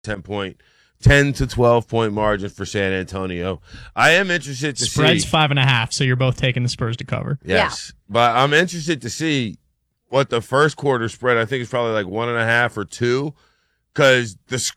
10 to 12 point margin for San Antonio. I am interested to Spread's see. 5.5, so you're both taking the Spurs to cover. Yes. Yeah. But I'm interested to see what the first quarter spread. I think it's probably like 1.5 or 2. Because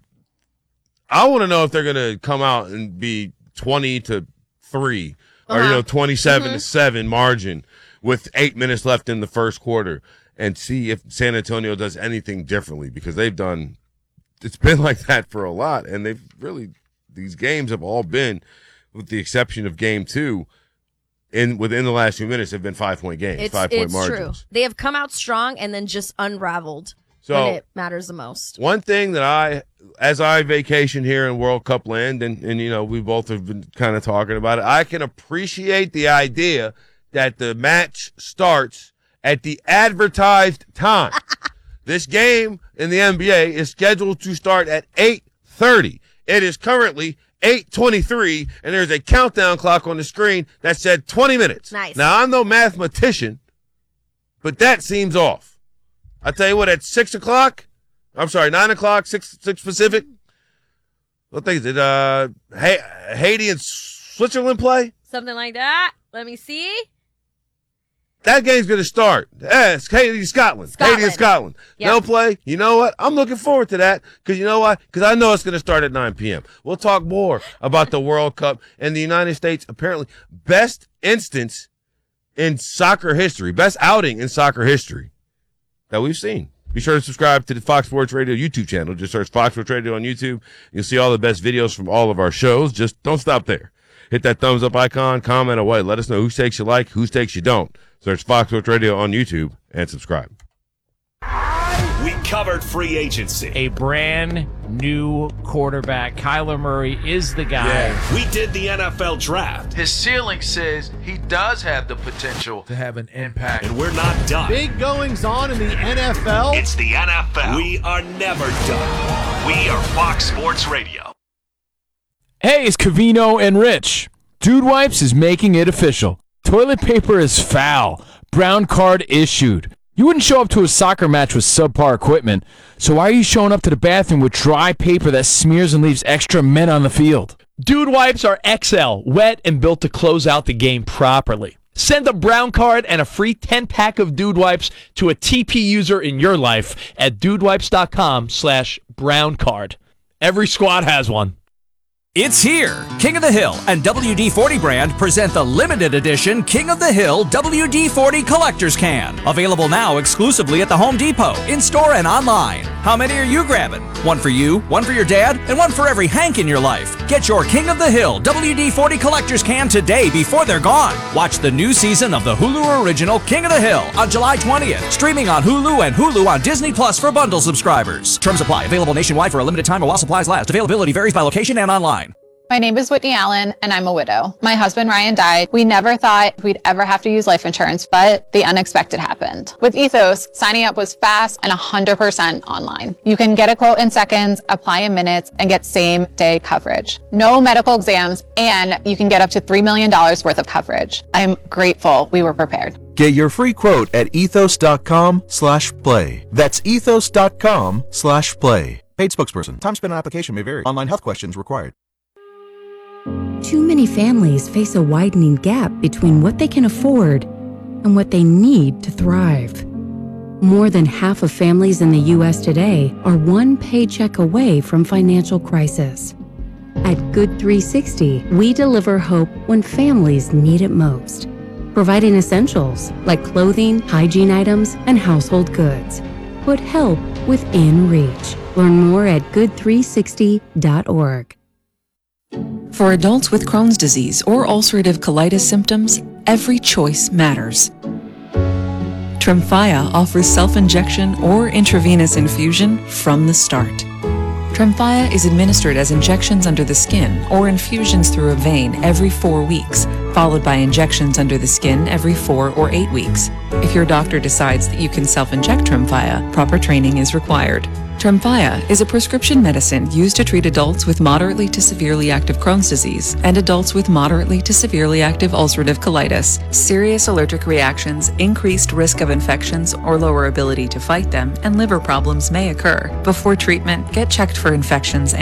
I want to know if they're going to come out and be 20 to 3 or 27 to 7 margin with 8 minutes left in the first quarter, and see if San Antonio does anything differently, because it's been like that for a lot, and these games have all been, with the exception of game 2, within the last few minutes have been 5-point games, 5-point margins. It's true. They have come out strong and then just unraveled when it matters the most. One thing that as I vacation here in World Cup land, and we both have been kind of talking about it, I can appreciate the idea that the match starts at the advertised time. This game in the NBA is scheduled to start at 8:30. It is currently 8:23, and there's a countdown clock on the screen that said 20 minutes. Nice. Now, I'm no mathematician, but that seems off. I tell you what, at 6 o'clock, 9 o'clock, 6 Pacific, what thing is it? Haiti and Switzerland play? Something like that. Let me see. That game's going to start. It's Haiti and Scotland. Haiti and Scotland. Yep. They'll play. You know what? I'm looking forward to that, because you know why? Because I know it's going to start at 9 p.m. We'll talk more about the World Cup and the United States, apparently, best instance in soccer history, best outing in soccer history that we've seen. Be sure to subscribe to the Fox Sports Radio YouTube channel. Just search Fox Sports Radio on YouTube. You'll see all the best videos from all of our shows. Just don't stop there. Hit that thumbs up icon, comment away. Let us know whose takes you like, whose takes you don't. Search Fox Sports Radio on YouTube and subscribe. We covered free agency. A brand new quarterback. Kyler Murray is the guy. Yeah. We did the NFL draft. His ceiling says he does have the potential to have an impact. And we're not done. Big goings on in the NFL. It's the NFL. We are never done. We are Fox Sports Radio. Hey, it's Covino and Rich. Dude Wipes is making it official. Toilet paper is foul. Brown card issued. You wouldn't show up to a soccer match with subpar equipment, so why are you showing up to the bathroom with dry paper that smears and leaves extra men on the field? Dude Wipes are XL, wet and built to close out the game properly. Send a brown card and a free 10-pack of Dude Wipes to a TP user in your life at dudewipes.com/brown card. Every squad has one. It's here. King of the Hill and WD-40 brand present the limited edition King of the Hill WD-40 Collector's Can. Available now exclusively at the Home Depot, in-store and online. How many are you grabbing? One for you, one for your dad, and one for every Hank in your life. Get your King of the Hill WD-40 Collector's Can today before they're gone. Watch the new season of the Hulu original King of the Hill on July 20th. Streaming on Hulu and Hulu on Disney Plus for bundle subscribers. Terms apply. Available nationwide for a limited time while supplies last. Availability varies by location and online. My name is Whitney Allen, and I'm a widow. My husband, Ryan, died. We never thought we'd ever have to use life insurance, but the unexpected happened. With Ethos, signing up was fast and 100% online. You can get a quote in seconds, apply in minutes, and get same-day coverage. No medical exams, and you can get up to $3 million worth of coverage. I'm grateful we were prepared. Get your free quote at ethos.com/play. That's ethos.com/play. Paid spokesperson. Time spent on application may vary. Online health questions required. Too many families face a widening gap between what they can afford and what they need to thrive. More than half of families in the U.S. today are one paycheck away from financial crisis. At Good 360, we deliver hope when families need it most, providing essentials like clothing, hygiene items, and household goods. Put help within reach. Learn more at good360.org. For adults with Crohn's disease or ulcerative colitis symptoms, every choice matters. Tremfya offers self-injection or intravenous infusion from the start. Tremfya is administered as injections under the skin or infusions through a vein every 4 weeks, followed by injections under the skin every 4 or 8 weeks. If your doctor decides that you can self-inject Tremfya, proper training is required. Tremfya is a prescription medicine used to treat adults with moderately to severely active Crohn's disease and adults with moderately to severely active ulcerative colitis. Serious allergic reactions, increased risk of infections or lower ability to fight them, and liver problems may occur. Before treatment, get checked for infections